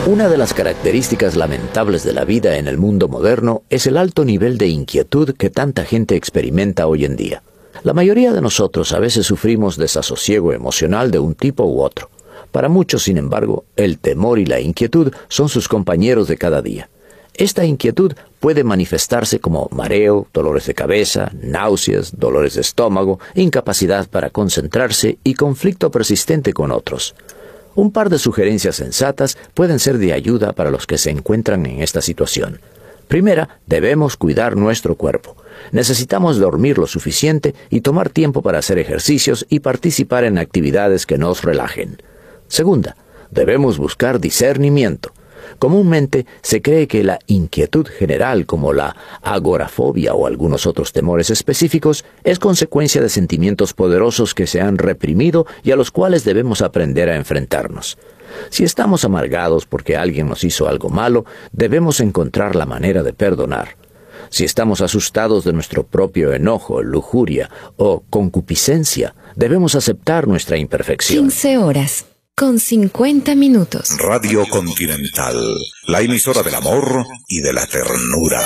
Una de las características lamentables de la vida en el mundo moderno es el alto nivel de inquietud que tanta gente experimenta hoy en día. La mayoría de nosotros a veces sufrimos desasosiego emocional de un tipo u otro. Para muchos, sin embargo, el temor y la inquietud son sus compañeros de cada día. Esta inquietud puede manifestarse como mareo, dolores de cabeza, náuseas, dolores de estómago, incapacidad para concentrarse y conflicto persistente con otros. Un par de sugerencias sensatas pueden ser de ayuda para los que se encuentran en esta situación. Primera, debemos cuidar nuestro cuerpo. Necesitamos dormir lo suficiente y tomar tiempo para hacer ejercicios y participar en actividades que nos relajen. Segunda, debemos buscar discernimiento. Comúnmente se cree que la inquietud general, como la agorafobia o algunos otros temores específicos, es consecuencia de sentimientos poderosos que se han reprimido y a los cuales debemos aprender a enfrentarnos. Si estamos amargados porque alguien nos hizo algo malo, debemos encontrar la manera de perdonar. Si estamos asustados de nuestro propio enojo, lujuria o concupiscencia, debemos aceptar nuestra imperfección. 15 horas. Con 50 minutos. Radio Continental, la emisora del amor y de la ternura.